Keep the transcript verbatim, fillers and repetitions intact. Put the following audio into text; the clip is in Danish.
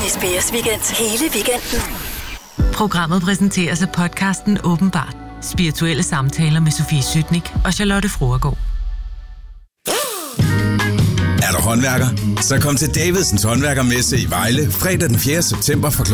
S B S Weekend. Hele weekenden. Programmet præsenteres af podcasten Åbenbart. Spirituelle samtaler med Sofie Sytnik og Charlotte Fruergaard. Er du håndværker? Så kom til Davidsens Håndværkermesse i Vejle fredag den fjerde september fra